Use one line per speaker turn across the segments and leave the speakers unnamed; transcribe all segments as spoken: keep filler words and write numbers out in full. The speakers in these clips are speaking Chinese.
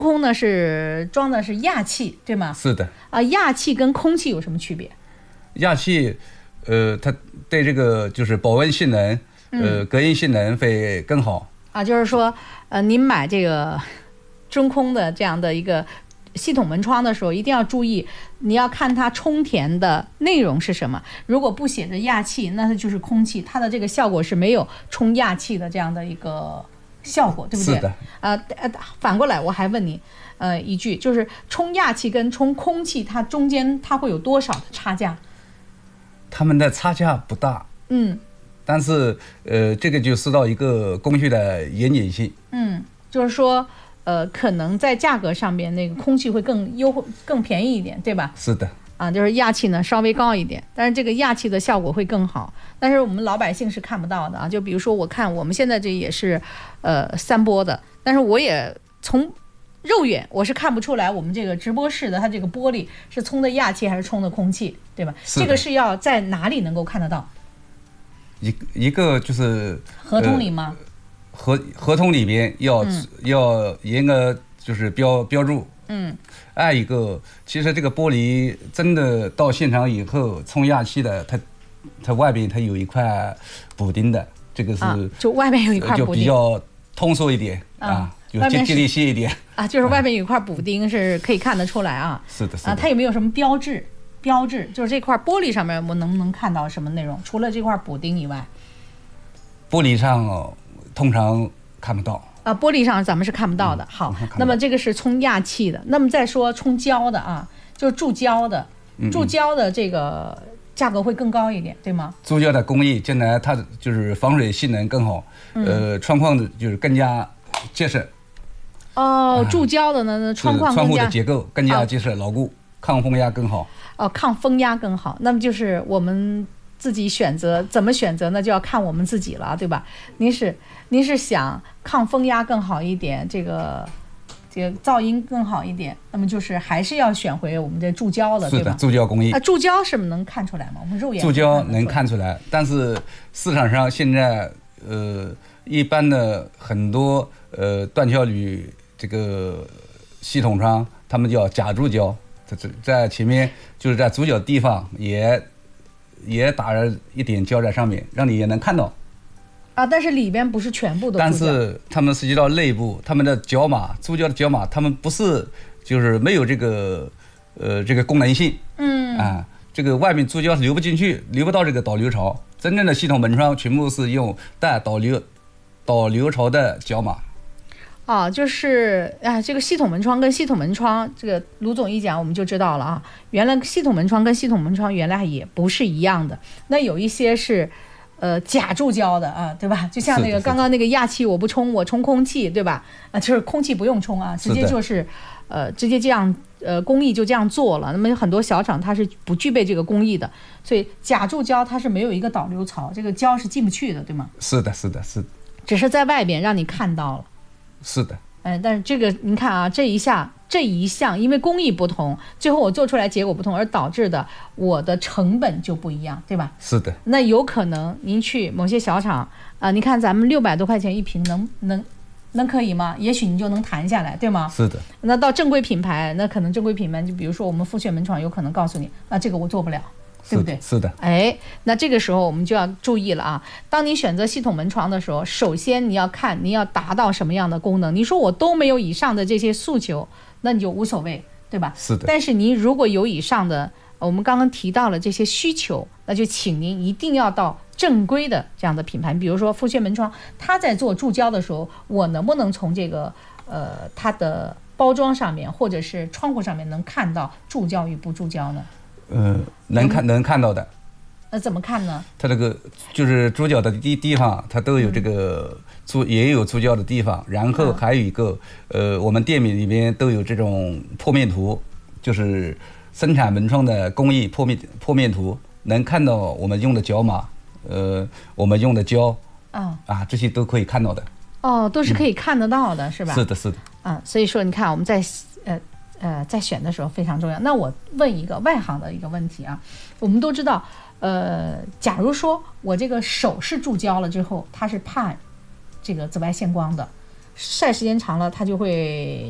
空呢是装的是氩气，对吗？
是的。
啊，氩气跟空气有什么区别？
氩气，呃，它对这个就是保温性能，呃，隔音性能会更好。
啊，就是说，呃，您买这个中空的这样的一个系统门窗的时候，一定要注意，你要看它充填的内容是什么。如果不写着氩气，那它就是空气，它的这个效果是没有充氩气的这样的一个效果，对不对？
是的。
呃呃，反过来我还问你，呃，一句，就是充氩气跟充空气，它中间它会有多少的差价？
它们的差价不大。
嗯。
但是，呃，这个就涉到一个工序的严谨性。
嗯，就是说，呃，可能在价格上面，那个空气会更优惠、更便宜一点，对吧？
是的。
啊，就是氩气呢稍微高一点，但是这个氩气的效果会更好。但是我们老百姓是看不到的啊。就比如说，我看我们现在这也是，呃，三波的，但是我也从肉眼我是看不出来我们这个直播室的它这个玻璃是充的氩气还是充的空气，对吧？这个是要在哪里能够看得到？
一一个就是
合同里吗？
呃、合合同里边要、嗯、要严格就是标标注。
嗯。
再一个，其实这个玻璃真的到现场以后充氩气的，它它外边它有一块补丁的，这个是、
啊、就外面有一块补丁，
就比较通俗一点、嗯、啊，就接地气一点
啊，就是外面有一块补丁是可以看得出来啊。
是的，是的。
啊，它有没有什么标志？标志就是这块玻璃上面我能不能看到什么内容？除了这块补丁以外，
玻璃上通常看不到
啊，玻璃上咱们是看不到的。嗯、好，那么这个是充氩气的。那么再说充胶的啊，就是注胶的，注胶的这个价格会更高一点，对吗？
注胶的工艺将来它就是防水性能更好，嗯、呃，窗框就是更加结实。
哦，注胶的呢，窗框
窗户的结构更加结实牢固。抗风压更好
哦，抗风压更好。那么就是我们自己选择，怎么选择呢？就要看我们自己了，对吧？您是您是想抗风压更好一点，这个这个噪音更好一点，那么就是还是要选回我们这注胶的，对吧？
注胶工艺。
啊，注胶是不是能看出来吗？我们肉眼
注胶能看出来，但是市场上现在呃一般的很多呃断桥铝这个系统窗，他们叫假注胶。在前面就是在主角地方也也打了一点胶在上面，让你也能看到
啊。但是里边不是全部的。
但是他们涉及到内部，他们的角码注胶的角码，他们不是就是没有这个呃这个功能性。
嗯
啊，这个外面注胶流不进去，流不到这个导流槽。真正的系统门窗全部是用带导流导流槽的角码。
啊，就是啊，这个系统门窗跟系统门窗，这个卢总一讲我们就知道了啊。原来系统门窗跟系统门窗原来也不是一样的，那有一些是，呃，假注胶的啊，对吧？就像那个刚刚那个氩气，我不充，我充空气，对吧？啊，就是空气不用充啊，直接就是，呃，直接这样，呃，工艺就这样做了。那么很多小厂它是不具备这个工艺的，所以假注胶它是没有一个导流槽，这个胶是进不去的，对吗？
是的，是的，是的。
只是在外边让你看到了。
是的，
嗯、呃，但是这个您看啊，这一下这一项，因为工艺不同，最后我做出来结果不同，而导致的我的成本就不一样，对吧？
是的。
那有可能您去某些小厂啊、呃，你看咱们六百多块钱一瓶能能能可以吗？也许你就能谈下来，对吗？
是的。
那到正规品牌，那可能正规品牌就比如说我们富炫门窗，有可能告诉你啊，这个我做不了。对不对？
是的。
哎，那这个时候我们就要注意了啊！当你选择系统门窗的时候，首先你要看你要达到什么样的功能。你说我都没有以上的这些诉求，那你就无所谓，对吧？
是的。
但是您如果有以上的，我们刚刚提到了这些需求，那就请您一定要到正规的这样的品牌，比如说富炫门窗，它在做注胶的时候，我能不能从这个呃它的包装上面或者是窗户上面能看到注胶与不注胶呢？
呃，能看能看到的。
那怎么看呢？
它这个就是注胶的地地方，它都有这个注、嗯、也有注胶的地方，然后还有一个、嗯、呃，我们店面里面都有这种剖面图，就是生产门窗的工艺剖面剖面图，能看到我们用的角码，呃，我们用的胶，
啊、
哦、啊，这些都可以看到的。
哦，都是可以看得到的，嗯、是吧？
是的，是的。
啊，所以说你看我们在呃。呃，在选的时候非常重要。那我问一个外行的一个问题啊，我们都知道，呃，假如说我这个手是注胶了之后，它是怕这个紫外线光的，晒时间长了它就会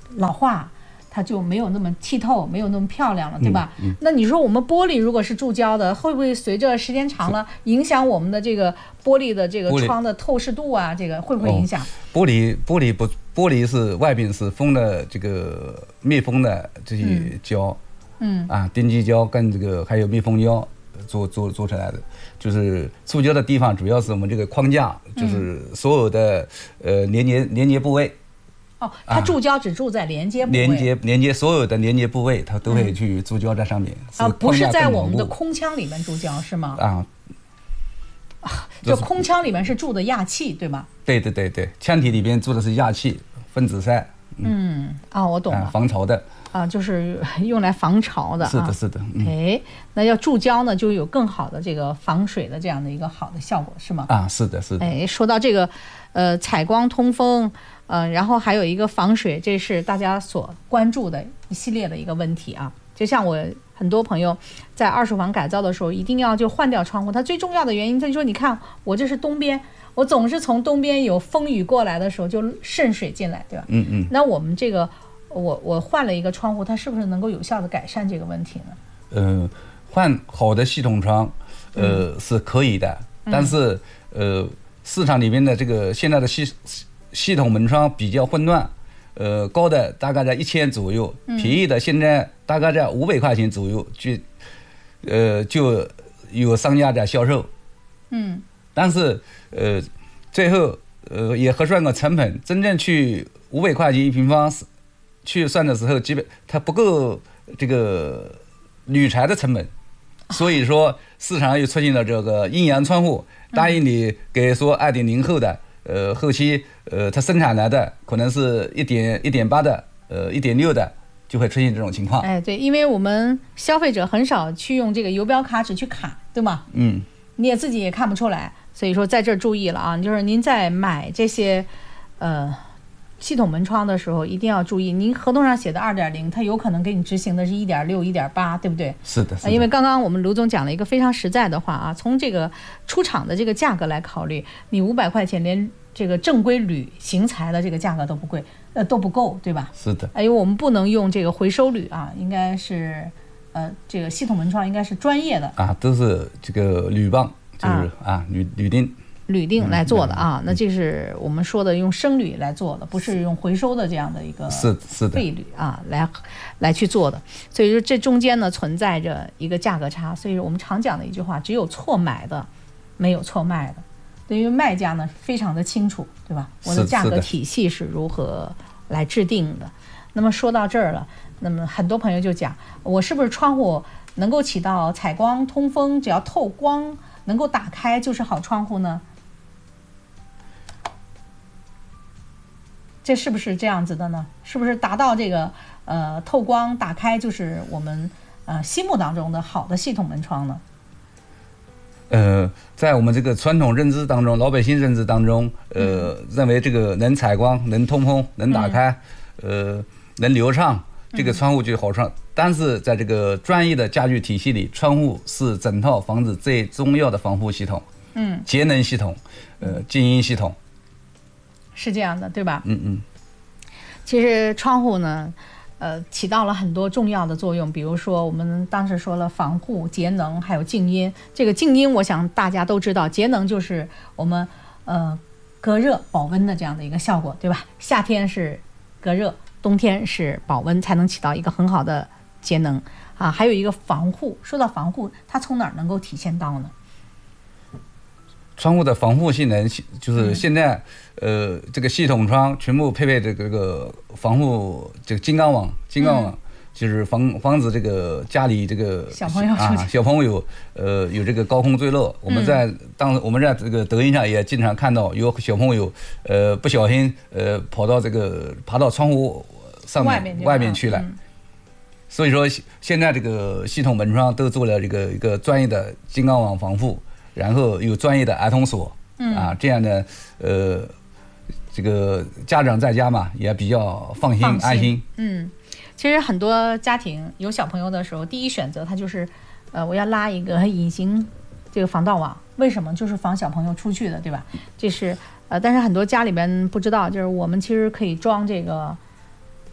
老化，它就没有那么剔透，没有那么漂亮了，对吧？
嗯嗯、
那你说我们玻璃如果是注胶的，会不会随着时间长了影响我们的这个玻璃的这个窗的透视度啊？这个会不会影响？哦、
玻璃玻璃不玻璃是外边是封的这个密封的这些胶，嗯啊，丁基胶跟这个还有密封胶做做做出来的，就是注胶的地方主要是我们这个框架，就是所有的、嗯、呃连接连接部位。
哦，它注胶只注在连接部位，
连接连接所有的连接部位，它都会去注胶在上面。
啊、嗯，不是在我们的空腔里面注胶是吗？
啊，
就空腔里面是注的氩气，对吧？
对对对对，腔体里边注的是氩气分子塞。
嗯，嗯啊，我懂了、
啊，防潮的。
啊，就是用来防潮的、啊。
是的，是的。
嗯、哎，那要注胶呢，就有更好的这个防水的这样的一个好的效果，是吗？
啊，是的，是的。
哎，说到这个，呃，采光通风。嗯、呃，然后还有一个防水，这是大家所关注的一系列的一个问题啊。就像我很多朋友在二手房改造的时候，一定要就换掉窗户。它最重要的原因，他就说，你看我这是东边，我总是从东边有风雨过来的时候就渗水进来，对吧？
嗯嗯。
那我们这个，我我换了一个窗户，它是不是能够有效的改善这个问题呢？
呃，换好的系统窗，呃、嗯、是可以的，但是呃市场里面的这个现在的系。系统门窗比较混乱，呃，高的大概在一千左右，便宜的现在大概在五百块钱左右，就，呃，就有商家在销售。
嗯，
但是呃，最后呃也核算个成本，真正去五百块钱一平方去算的时候，基本它不够这个铝材的成本，所以说市场又出现了这个阴阳窗户，答应你给说二点零后的。呃，后期呃，它生产来的可能是一点一点八的，呃，一点六的，就会出现这种情况。
哎，对，因为我们消费者很少去用这个游标卡纸去卡，对吗？
嗯，
你也自己也看不出来，所以说在这儿注意了啊，就是您在买这些呃系统门窗的时候，一定要注意，您合同上写的二点零，它有可能给你执行的是一点六、一点八，对不对？
是的，是的。
因为刚刚我们卢总讲了一个非常实在的话啊，从这个出厂的这个价格来考虑，你五百块钱连这个正规铝型材的这个价格都不贵，呃都不够，对吧？
是的。
因为我们不能用这个回收铝啊，应该是呃这个系统门窗应该是专业的
啊，都是这个铝棒，就是啊, 啊铝铝锭。
铝锭来做的啊，嗯、那这是我们说的用生铝来做的，不是用回收的这样的一个
是是的
废铝啊来来去做的，所以说这中间呢存在着一个价格差，所以我们常讲的一句话，只有错买的，没有错卖的。对于卖家呢非常的清楚，对吧？我的价格体系是如何来制定的。的那么说到这儿了，那么很多朋友就讲，我是不是窗户能够起到采光通风，只要透光能够打开就是好窗户呢？这是不是这样子的呢？是不是达到这个呃透光打开就是我们呃心目当中的好的系统门窗呢？
呃，在我们这个传统认知当中，老百姓认知当中，呃，嗯、认为这个能采光、能通风、能打开，嗯、呃，能流畅，这个窗户就好窗。嗯、但是在这个专业的家具体系里，窗户是整套房子最重要的防护系统，嗯，节能系统，呃，静音系统。
是这样的，对吧？
嗯嗯。
其实窗户呢，呃，起到了很多重要的作用。比如说，我们当时说了防护、节能，还有静音。这个静音，我想大家都知道，节能就是我们呃隔热保温的这样的一个效果，对吧？夏天是隔热，冬天是保温，才能起到一个很好的节能啊。还有一个防护。说到防护，它从哪儿能够体现到呢？
窗户的防护性能就是现在，嗯、呃，这个系统窗全部配备这个这个防护这个金刚网，金刚网就是防防止这个家里这个
小朋友
啊小朋友呃有这个高空坠落。我们在、嗯、当我们在这个抖音上也经常看到有小朋友呃不小心呃跑到这个爬到窗户上面外面, 外面去了。嗯、所以说现在这个系统门窗都做了这个一个专业的金刚网防护。然后有专业的儿童锁，嗯啊，这样的呃，这个家长在家嘛也比较放心安心。
嗯，其实很多家庭有小朋友的时候，第一选择他就是，呃，我要拉一个隐形这个防盗网，为什么？就是防小朋友出去的，对吧？这是呃，但是很多家里边不知道，就是我们其实可以装这个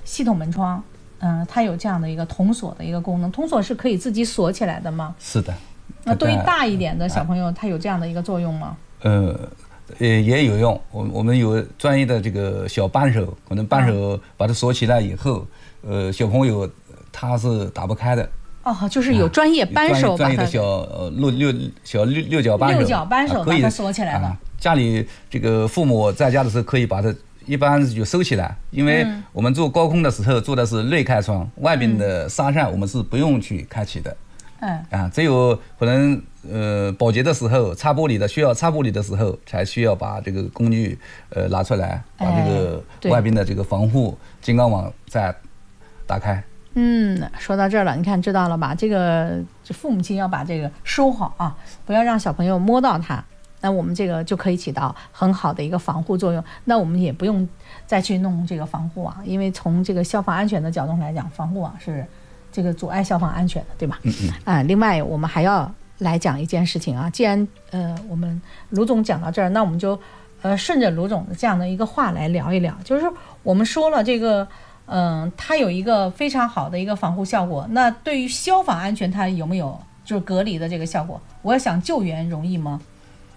系统门窗，嗯、呃，它有这样的一个童锁的一个功能。童锁是可以自己锁起来的吗？
是的。
那对于大一点的小朋友，它有这样的一个作用吗？
呃，也也有用。我我们有专业的这个小扳手，可能扳手把它锁起来以后，呃，小朋友他是打不开的。
哦，就是有专业扳手把它、
啊、专业的小呃六六小六六角扳手，
六角扳手把它锁起来了。
啊、家里这个父母在家的时候可以把它一般就收起来，因为我们做高空的时候做的是内开窗，嗯、外边的纱扇我们是不用去开启的。
嗯
啊，只有可能呃保洁的时候擦玻璃的需要擦玻璃的时候，才需要把这个工具呃拿出来，把这个外边的这个防护金刚网再打开。
嗯，说到这儿了，你看知道了吧？这个父母亲要把这个收好啊，不要让小朋友摸到它。那我们这个就可以起到很好的一个防护作用。那我们也不用再去弄这个防护网，因为从这个消防安全的角度来讲，防护网是这个阻碍消防安全的，对吧？
嗯嗯。
啊，另外我们还要来讲一件事情啊，既然呃我们卢总讲到这儿，那我们就呃顺着卢总的这样的一个话来聊一聊，就是我们说了这个。嗯，它有一个非常好的一个防护效果。那对于消防安全，它有没有就是隔离的这个效果？我要想救援容易吗？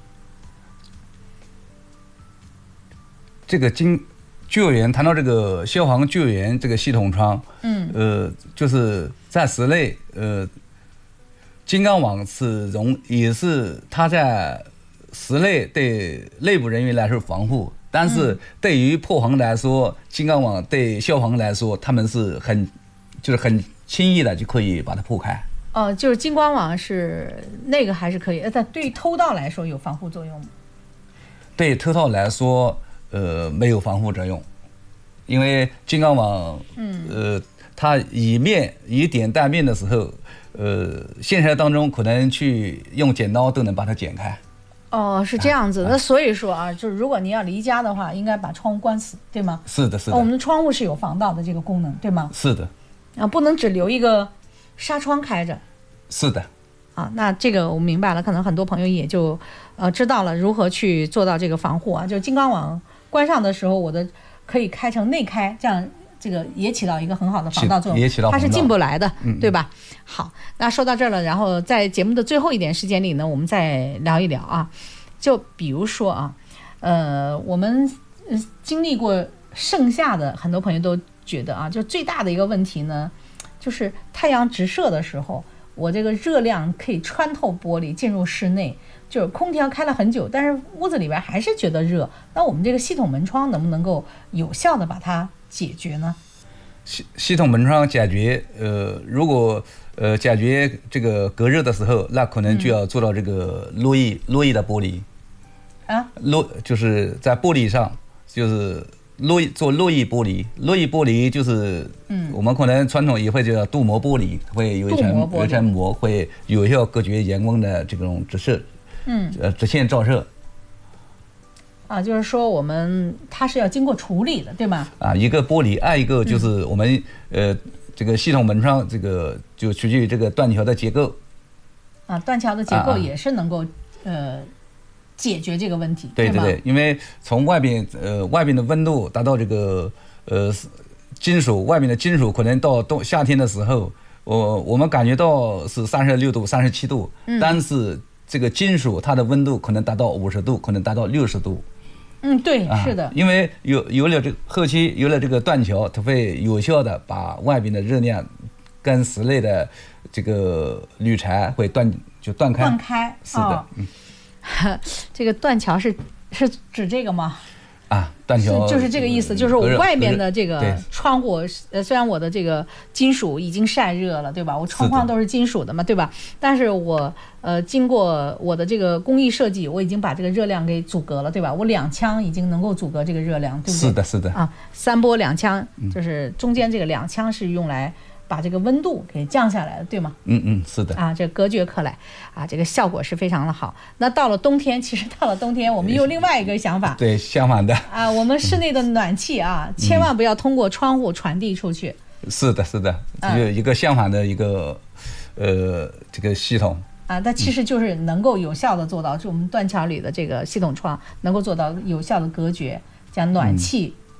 这个经救援谈到这个消防救援这个系统窗，
嗯，
呃，就是在室内，呃，金刚网是容也是它在室内对内部人员来说防护。但是对于破防来说，金刚网对消防来说，他们是很，就是很轻易的就可以把它破开。
哦，就是金光网是那个还是可以，但对于偷盗来说有防护作用吗？
对偷盗来说，呃，没有防护作用，因为金刚网，嗯，呃，它以面以点带面的时候，呃，现实当中可能去用剪刀都能把它剪开。
哦，是这样子。那所以说啊，就是如果你要离家的话，应该把窗户关死，对吗？
是的，是的。
我们的窗户是有防盗的这个功能，对吗？
是的。
啊，不能只留一个纱窗开着。
是的。
啊，那这个我明白了，可能很多朋友也就呃知道了如何去做到这个防护啊。就金刚网关上的时候，我的可以开成内开，这样。这个也起到一个很好的防盗作用，它是进不来的，
嗯、
对吧？好，那说到这儿了，然后在节目的最后一点时间里呢，我们再聊一聊啊，就比如说啊，呃，我们经历过盛夏的，很多朋友都觉得啊，就最大的一个问题呢，就是太阳直射的时候，我这个热量可以穿透玻璃进入室内，就是空调开了很久，但是屋子里边还是觉得热，那我们这个系统门窗能不能够有效的把它解决呢？
系系统门窗解决，呃，如果呃解决这个隔热的时候，那可能就要做到这个落叶落叶的玻璃，
啊，
落就是在玻璃上就是落做落叶玻璃，落叶玻璃就是，嗯，我们可能传统也会叫镀膜玻璃，会有一层有一层膜，会有效隔绝阳光的这种直射，
嗯，
呃直线照射。
啊，就是说我们它是要经过处理的，对吗？
啊，一个玻璃，二一个就是我们、嗯、呃这个系统门窗，这个就取决于这个断桥的结构。
啊，断桥的结构也是能够、啊、呃解决这个问题，
对对对，因为从外边呃外边的温度达到这个呃金属外面的金属可能到冬夏天的时候，我我们感觉到是三十六度、三十七度，嗯、但是这个金属它的温度可能达到五十度，可能达到六十度。
嗯，对，
啊、
是的，
因为有有了这后期有了这个断桥，它会有效的把外边的热量跟室内的这个铝材会断就断开。
断开，
是的，
哦、
嗯，
这个断桥是是指这个吗？
啊，断桥
就是这个意思，就是我外面的这个窗户，呃，虽然我的这个金属已经晒热了，对吧？我窗框都是金属的嘛，对吧？但是我呃，经过我的这个工艺设计，我已经把这个热量给阻隔了，对吧？我两腔已经能够阻隔这个热量，对不对？
是的，是的。
啊，三波两腔，就是中间这个两腔是用来把这个温度给降下来的，对吗？
嗯嗯，是的。
啊，这隔绝开来，啊，这个效果是非常的好。那到了冬天，其实到了冬天，我们有另外一个想法。
对，相反的。
啊，我们室内的暖气啊，嗯、千万不要通过窗户传递出去。
是的，是的，就一个相反的一个、嗯、呃这个系统。
啊，它其实就是能够有效的做到，就我们断桥里的这个系统窗能够做到有效的隔绝，将暖气。嗯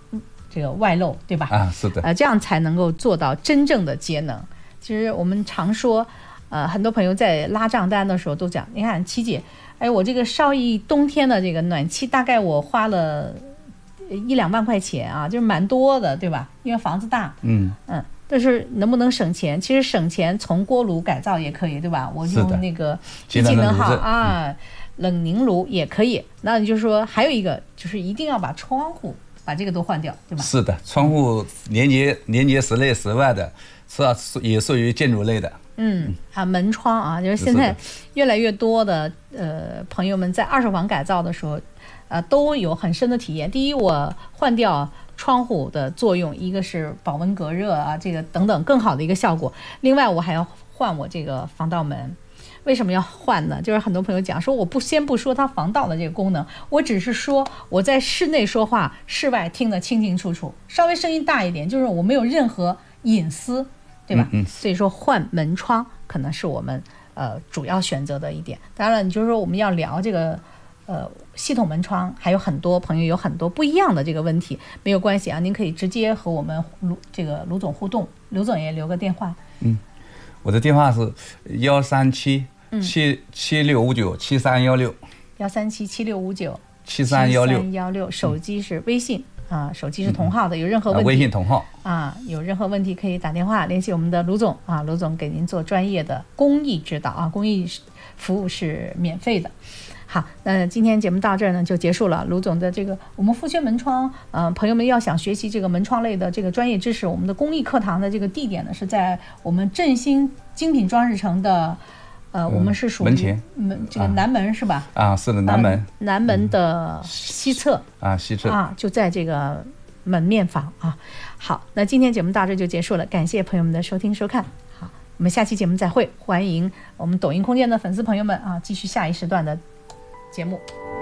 这个外露，对吧？
啊，是的。
呃，这样才能够做到真正的节能。其实我们常说，呃，很多朋友在拉账单的时候都讲，你看七姐，哎，我这个烧一冬天的这个暖气，大概我花了一两万块钱啊，就是蛮多的，对吧？因为房子大，
嗯
嗯。但是能不能省钱？其实省钱从锅炉改造也可以，对吧？我用那个一技能号啊，冷凝炉也可以。那你就说还有一个就是一定要把窗户把这个都换掉，对吧？
是的，窗户连接连接室内室外的，是啊，也属于建筑类的。
嗯啊，门窗啊，就是现在越来越多的呃朋友们在二手房改造的时候，呃都有很深的体验。第一，我换掉窗户的作用，一个是保温隔热啊，这个等等更好的一个效果。另外，我还要换我这个防盗门。为什么要换呢？就是很多朋友讲说，我不先不说它防盗的这个功能，我只是说我在室内说话，室外听得清清楚楚，稍微声音大一点，就是我没有任何隐私，对吧？
嗯嗯。
所以说换门窗可能是我们呃主要选择的一点。当然了，你就是说我们要聊这个。呃，系统门窗还有很多朋友有很多不一样的这个问题，没有关系啊，您可以直接和我们卢这个卢总互动，卢总也留个电话。
嗯，我的电话是幺三七七七六五九七三幺六，
幺三七七六五九
七三幺六
幺六，手机是微信、嗯、啊，手机是同号的，有任何问题、
啊、微信同号
啊，有任何问题可以打电话联系我们的卢总啊，卢总给您做专业的公益指导啊，公益服务是免费的。好，那今天节目到这儿呢就结束了。卢总的这个我们富轩门窗，嗯、呃，朋友们要想学习这个门窗类的这个专业知识，我们的公益课堂的这个地点呢是在我们振兴精品装饰城的，呃，我们是属于
门前
门这个南门、啊、是吧？
啊，是的，南门、
呃、南门的西侧、
嗯、啊，西侧
啊，就在这个门面房啊。好，那今天节目到这儿就结束了，感谢朋友们的收听收看。好，我们下期节目再会，欢迎我们抖音空间的粉丝朋友们啊，继续下一时段的节目。